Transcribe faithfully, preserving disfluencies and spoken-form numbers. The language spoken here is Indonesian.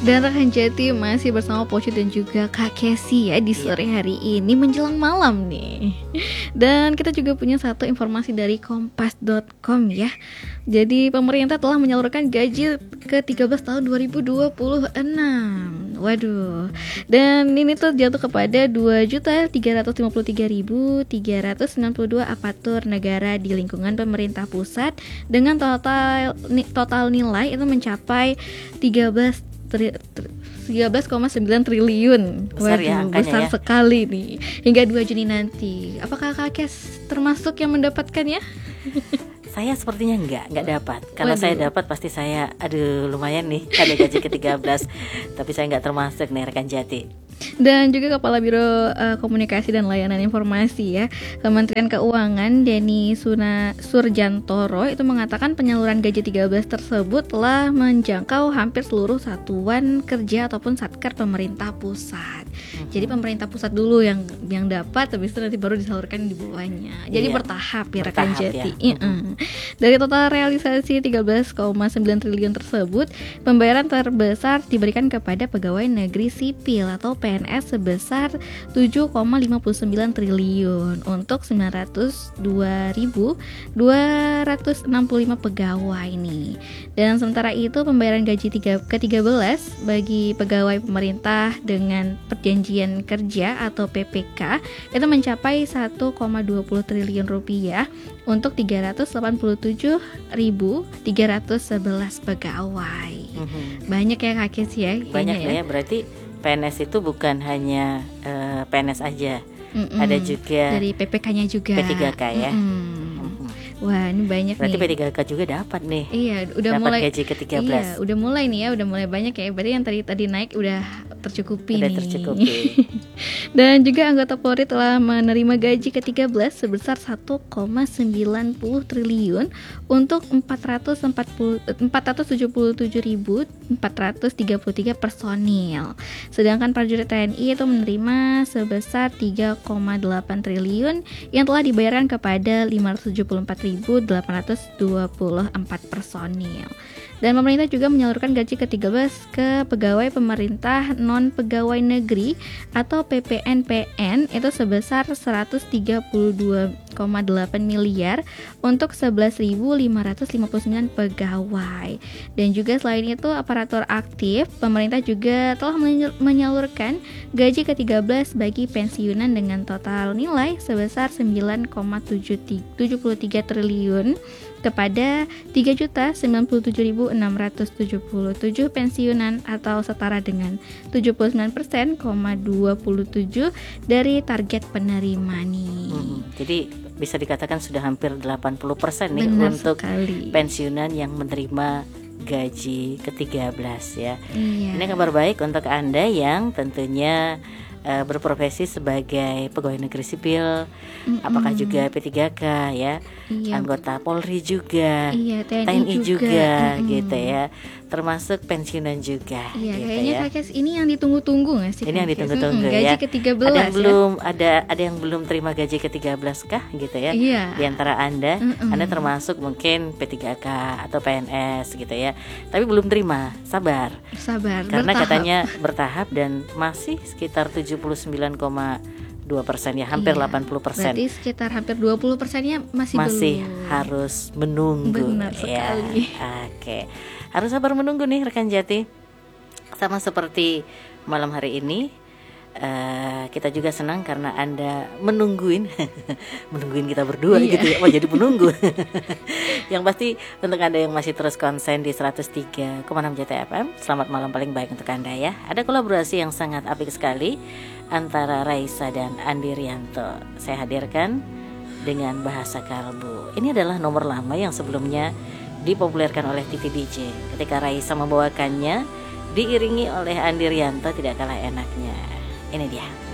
Dan rekan Jati masih bersama Poci dan juga Kak Kesi ya di sore hari ini menjelang malam nih. Dan kita juga punya satu informasi dari kompas dot com ya. Jadi pemerintah telah menyalurkan gaji ke tiga belas tahun dua ribu dua puluh enam. Waduh. Dan ini tuh jatuh kepada dua juta tiga ratus lima puluh tiga ribu tiga ratus sembilan puluh dua aparatur negara di lingkungan pemerintah pusat dengan total total nilai itu mencapai tiga belas tiga belas koma sembilan triliun. Besar. Waduh, ya angkanya besar ya. sekali nih. Hingga dua Juni nanti. Apakah Kak Kes termasuk yang mendapatkannya? Saya sepertinya enggak, enggak dapat. Kalau Waduh. saya dapat pasti saya, aduh lumayan nih, ada gaji ke tiga belas. Tapi saya enggak termasuk nih rekan Jati. Dan juga Kepala Biro uh, Komunikasi dan Layanan Informasi ya Kementerian Keuangan Denny Suna Surjantoro itu mengatakan penyaluran gaji tiga belas tersebut telah menjangkau hampir seluruh satuan kerja ataupun satker pemerintah pusat. Mm-hmm. Jadi pemerintah pusat dulu yang yang dapat, habis itu nanti baru disalurkan di bawahnya. Jadi iya, bertahap ya rekan Jati. Ya. Mm-hmm. Dari total realisasi tiga belas koma sembilan triliun tersebut, pembayaran terbesar diberikan kepada pegawai negeri sipil atau P N S sebesar tujuh koma lima puluh sembilan triliun untuk sembilan ratus dua ribu dua ratus enam puluh lima pegawai nih. Dan sementara itu pembayaran gaji ke tiga belas bagi pegawai pemerintah dengan perjanjian kerja atau P P K itu mencapai satu koma dua puluh triliun rupiah untuk tiga ratus delapan puluh tujuh ribu tiga ratus sebelas pegawai. Mm-hmm. Banyak ya Kak Kes ya. Banyak ya. ya, berarti P N S itu bukan hanya uh, P N S aja. Mm-mm. Ada juga dari P P K-nya juga. P tiga K ya. Mm-mm. Wah, ini banyak berarti nih. Berarti P tiga K juga dapat nih. Iya, udah dapat mulai gaji ke tiga belas. Iya, udah mulai nih ya, udah mulai banyak ya. Berarti yang tadi tadi naik udah tercukupi udah nih. tercukupi. Dan juga anggota Polri telah menerima gaji ke tiga belas sebesar satu koma sembilan puluh triliun untuk empat ratus tujuh puluh tujuh ribu empat ratus tiga puluh tiga personil. Sedangkan prajurit T N I itu menerima sebesar tiga koma delapan triliun yang telah dibayarkan kepada lima ratus tujuh puluh empat ribu delapan ratus dua puluh empat personil. Dan pemerintah juga menyalurkan gaji ke tiga belas ke pegawai pemerintah non pegawai negeri atau P P N P N itu sebesar seratus tiga puluh dua koma delapan miliar untuk sebelas ribu lima ratus lima puluh sembilan pegawai. Dan juga selain itu aparatur aktif, pemerintah juga telah menyalurkan gaji ke tiga belas bagi pensiunan dengan total nilai sebesar sembilan koma tujuh puluh tiga triliun kepada tiga juta sembilan puluh tujuh ribu enam ratus tujuh puluh tujuh pensiunan atau setara dengan tujuh puluh sembilan persen koma dua puluh tujuh dari target penerima nih. Hmm, jadi bisa dikatakan sudah hampir delapan puluh persen nih. Benar untuk sekali. Pensiunan yang menerima gaji ke tiga belas ya. Iya. Ini kabar baik untuk Anda yang tentunya Uh, berprofesi sebagai pegawai negeri sipil, Mm-mm. apakah juga P tiga K ya, iya. Anggota Polri juga, iya, T N I, T N I juga, juga gitu ya, termasuk pensiunan juga. Iya, gitu kayaknya ya. Kak Kes ini yang ditunggu-tunggu nggak sih? Ini yang ditunggu-tunggu hmm, ya. Gaji ke tiga belas ada yang ya? belum ada ada yang belum terima gaji ke tiga belas kah gitu ya? Iya. Di antara Anda, Mm-mm. Anda termasuk mungkin P tiga K atau P N S gitu ya, tapi belum terima, sabar. Sabar. Karena bertahap. katanya bertahap dan masih sekitar tujuh puluh sembilan koma dua persen ya, hampir iya, delapan puluh persen. Berarti sekitar hampir dua puluh persennya masih masih belum. harus menunggu. Benar sekali. Ya, oke. Harus sabar menunggu nih rekan Jati. Sama seperti malam hari ini, uh, kita juga senang karena Anda menungguin menungguin kita berdua iya. gitu ya. Oh, jadi penunggu. Yang pasti untuk Anda yang masih terus konsen di seratus tiga koma enam J T F M, selamat malam paling baik untuk Anda ya. Ada kolaborasi yang sangat apik sekali antara Raisa dan Andi Rianto. Saya hadirkan dengan bahasa kalbu. Ini adalah nomor lama yang sebelumnya dipopulerkan oleh Titi D J. Ketika Raisa membawakannya diiringi oleh Andi Rianto tidak kalah enaknya. Ini dia.